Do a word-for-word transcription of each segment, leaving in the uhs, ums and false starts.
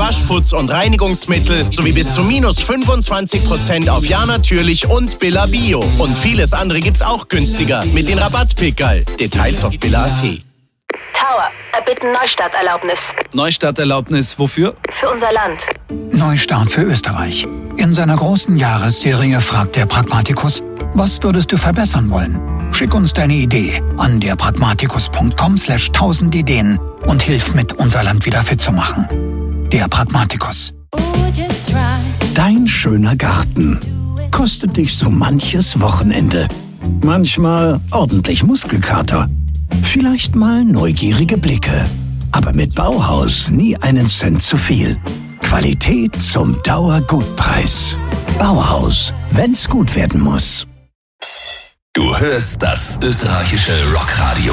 Waschputz- und Reinigungsmittel sowie bis zu minus fünfundzwanzig Prozent auf Ja Natürlich und Billa Bio. Und vieles andere gibt's auch günstiger mit den Rabattpickerl. Details auf billa punkt at. Tower, erbitten Neustarterlaubnis. Neustarterlaubnis wofür? Für unser Land. Neustart für Österreich. In seiner großen Jahresserie fragt der Pragmatikus, was würdest du verbessern wollen? Schick uns deine Idee an derpragmatikus punkt com slash tausend Ideen und hilf mit, unser Land wieder fit zu machen. Der Pragmatikus. Dein schöner Garten kostet dich so manches Wochenende. Manchmal ordentlich Muskelkater. Vielleicht mal neugierige Blicke. Aber mit Bauhaus nie einen Cent zu viel. Qualität zum Dauergutpreis. Bauhaus, wenn's gut werden muss. Du hörst das österreichische Rockradio.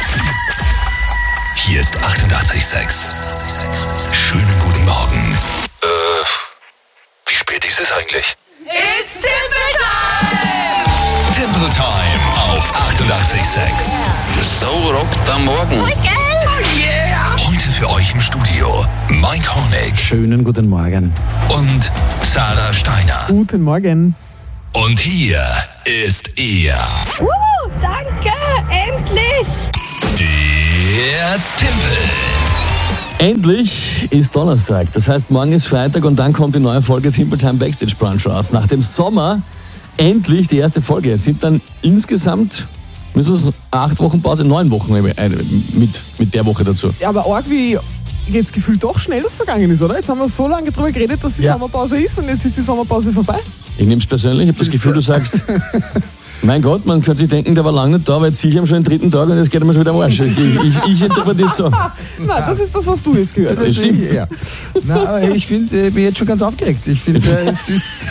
Hier ist achtundachtzig Komma sechs. Schönen guten Morgen. Äh, wie spät ist es eigentlich? It's Timple Time! Timple Time auf achtundachtzig Komma sechs. So rockt am Morgen. Oh yeah! Heute für euch im Studio Mike Honeck. Schönen guten Morgen. Und Sarah Steiner. Guten Morgen. Und hier ist er. Uh, danke! Endlich! Der Timpel. Endlich ist Donnerstag. Das heißt, morgen ist Freitag und dann kommt die neue Folge Timple Time Backstage Brunch raus. Nach dem Sommer endlich die erste Folge. Es sind dann insgesamt, ist es acht Wochen Pause, neun Wochen mit, mit der Woche dazu. Ja, aber arg, wie jetzt gefühlt doch schnell das vergangen ist, oder? Jetzt haben wir so lange drüber geredet, dass die ja. Sommerpause ist und jetzt ist die Sommerpause vorbei. Ich nehme es persönlich, ich habe das Gefühl, du sagst, mein Gott, man könnte sich denken, der war lange nicht da, aber jetzt sehe ich ihn schon den dritten Tag und jetzt geht er mir schon wieder am Arsch. Ich, ich, ich interpretiere das so. Na, das ist das, was du jetzt gehört hast. Das stimmt. Ja. Na, aber ich finde, ich bin jetzt schon ganz aufgeregt. Ich finde, es ist,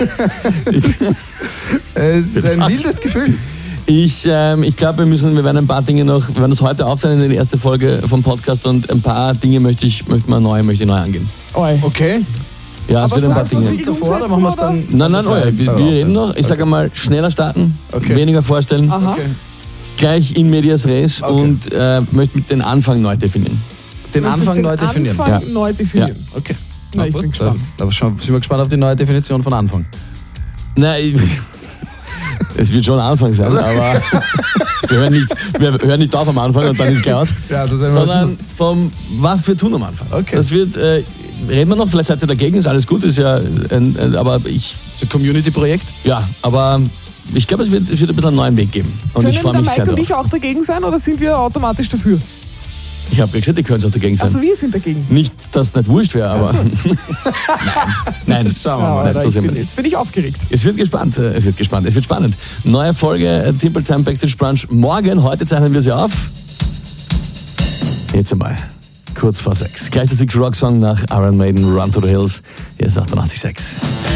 es ist ein wildes Gefühl. Ich, ähm, ich glaube, wir müssen, wir werden ein paar Dinge noch, wir werden das heute aufzeichnen in die erste Folge vom Podcast und ein paar Dinge möchte ich, möchte mal neu, möchte ich neu angehen. Oi. Okay. Ja, es aber wird ein paar Dinge. Nicht davor, oder machen wir es dann? Nein, nein, oh ja, wir, wir reden noch. Ich sage einmal, schneller starten, okay. weniger vorstellen, Aha. Okay. gleich in medias res Okay. und äh, möchte mit den Anfang neu definieren. Den Du Anfang den neu definieren. Anfang Ja. neu definieren. Okay. Na, Na ich gut, bin gespannt. Da, da sind wir gespannt auf die neue Definition von Anfang. Nein, es wird schon Anfang sein, Also. aber wir hören, nicht, wir hören nicht auf am Anfang und dann ist gleich aus, Ja, das sondern vom was wir tun am Anfang. Okay. Das wird, äh, reden wir noch, vielleicht seid ihr dagegen, ist alles gut, ist ja, ein, ein, aber ich, Das ist ein Community-Projekt. ja, aber ich glaube, es wird, es wird ein bisschen einen neuen Weg geben und Können ich freue der mich Mike sehr und ich drauf. auch dagegen sein oder sind wir automatisch dafür? Ich habe ja gesagt, ihr könnt auch dagegen sein. Also wir sind dagegen. Nicht, dass es nicht wurscht wäre, aber Ach so. nein, nein, Schauen wir Ja, mal. nicht Alter, so ich sind wir bin, nicht. jetzt bin ich aufgeregt. Es wird gespannt, äh, es wird gespannt, es wird spannend. Neue Folge äh, Timple Time Backstage Brunch morgen. Heute zeichnen wir sie auf. Jetzt einmal, kurz vor sechs. Gleich der Six Rock Song nach Iron Maiden, Run to the Hills. Hier ist achtundachtzig Komma sechs.